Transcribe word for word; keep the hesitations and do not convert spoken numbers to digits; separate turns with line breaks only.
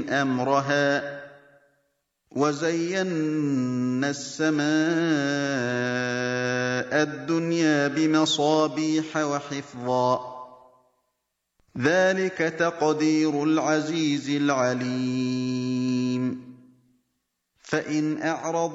أَمْرَهَا وَزَيَّنَّا السَّمَاءَ الدُّنْيَا بِمَصَابِيحَ وَحِفْظًا ۚ ذَٰلِكَ تَقْدِيرُ الْعَزِيزِ الْعَلِيمِ